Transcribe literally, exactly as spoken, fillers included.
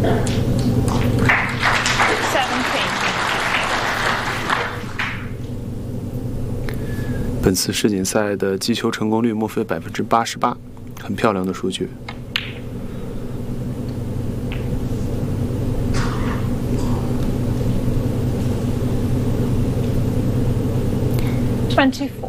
本次世锦赛的击球成功率莫非百分之八十八，很漂亮的数据。 twenty-four.